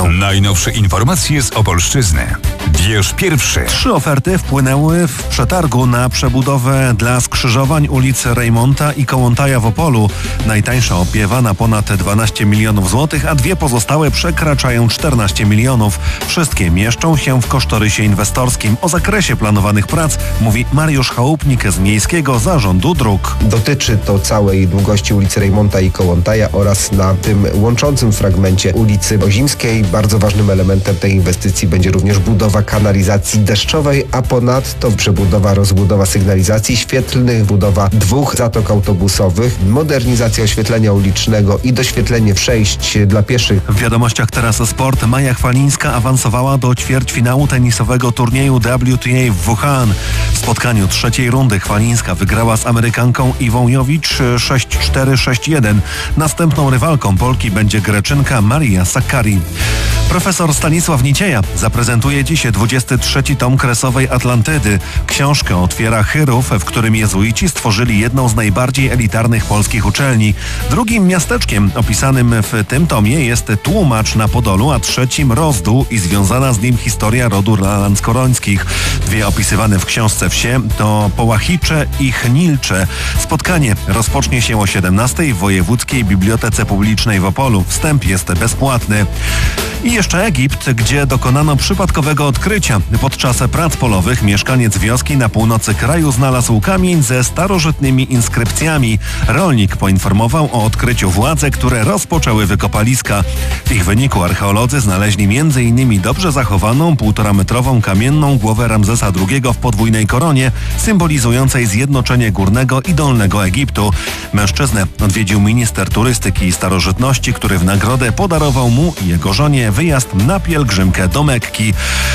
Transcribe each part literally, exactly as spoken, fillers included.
Opolszczyzną. Najnowsze informacje z Opolszczyzny. Wiesz pierwszy. Trzy oferty wpłynęły w przetargu na przebudowę dla skrzyżowań ulic Rejmonta i Kołłątaja w Opolu. Najtańsza opiewa na ponad dwanaście milionów złotych, a dwie pozostałe przekraczają czternaście milionów. Wszystkie mieszczą się w kosztorysie inwestorskim. O zakresie planowanych prac mówi Mariusz Chałupnik z Miejskiego Zarządu Dróg. Dotyczy to całej długości ulicy Rejmonta i Kołłątaja oraz na tym łączącym fragmencie ulicy Ozimskiej. Bardzo ważnym elementem tej inwestycji będzie również budowa kanalizacji deszczowej, a ponadto przebudowa, rozbudowa sygnalizacji świetlnych, budowa dwóch zatok autobusowych, modernizacja oświetlenia ulicznego i doświetlenie przejść dla pieszych. W wiadomościach teraz sport. Maja Chwalińska awansowała do ćwierćfinału tenisowego turnieju W T A w Wuhan. W spotkaniu trzeciej rundy Chwalińska wygrała z Amerykanką Iwą Jowicz sześć cztery sześć jeden. Następną rywalką Polki będzie Greczynka Maria Sakkari. Profesor Stanisław Nicieja zaprezentuje dziś dwudziesty trzeci tom kresowej Atlantydy. Książkę otwiera Chyrów, w którym jezuici stworzyli jedną z najbardziej elitarnych polskich uczelni. Drugim miasteczkiem opisanym w tym tomie jest Tłumacz na Podolu, a trzecim Rozdół i związana z nim historia rodu Lalanckorońskich. Dwie opisywane w książce wsie to Połachicze i Chnilcze. Spotkanie rozpocznie się o siedemnastej w Wojewódzkiej Bibliotece Publicznej w Opolu. Wstęp jest bezpłatny. I jeszcze Egipt, gdzie dokonano przypadkowego odkrycia. Podczas prac polowych mieszkaniec wioski na północy kraju znalazł kamień ze starożytnymi inskrypcjami. Rolnik poinformował o odkryciu władze, które rozpoczęły wykopaliska. W ich wyniku archeolodzy znaleźli między innymi dobrze zachowaną półtorametrową kamienną głowę Ramzesa drugiego w podwójnej koronie, symbolizującej zjednoczenie Górnego i Dolnego Egiptu. Mężczyznę odwiedził minister turystyki i starożytności, który w nagrodę podarował mu i jego żonie wyjazd na pielgrzymkę do Mekki.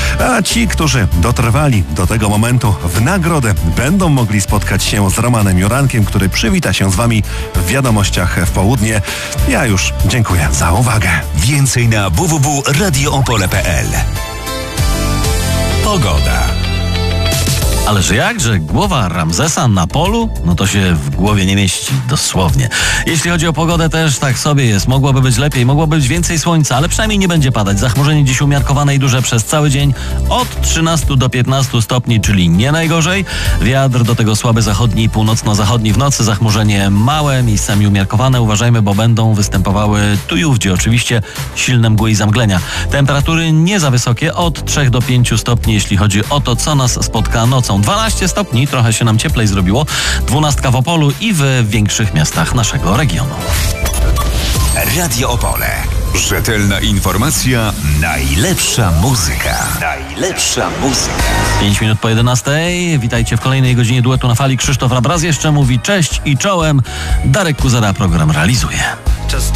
A ci, którzy dotrwali do tego momentu, w nagrodę będą mogli spotkać się z Romanem Jurankiem, który przywita się z wami w wiadomościach w południe. Ja już dziękuję za uwagę. Więcej na w w w kropka radio opole kropka p l. Pogoda. Ależ jakże głowa Ramzesa na polu? No to się w głowie nie mieści, dosłownie. Jeśli chodzi o pogodę, też tak sobie jest. Mogłoby być lepiej, mogłoby być więcej słońca, ale przynajmniej nie będzie padać. Zachmurzenie dziś umiarkowane i duże przez cały dzień od trzynastu do piętnastu stopni, czyli nie najgorzej. Wiatr do tego słaby zachodni i północno-zachodni w nocy. Zachmurzenie małe, miejscami umiarkowane. Uważajmy, bo będą występowały tu i ówdzie oczywiście silne mgły i zamglenia. Temperatury nie za wysokie, od trzech do pięciu stopni, jeśli chodzi o to, co nas spotka nocą. dwanaście stopni, trochę się nam cieplej zrobiło. Dwunastka w Opolu i w większych miastach naszego regionu. Radio Opole. Rzetelna informacja, najlepsza muzyka. Najlepsza muzyka. pięć minut po jedenastej. Witajcie w kolejnej godzinie duetu na fali. Krzysztof Rabraz jeszcze mówi cześć i czołem. Darek Kuzera program realizuje.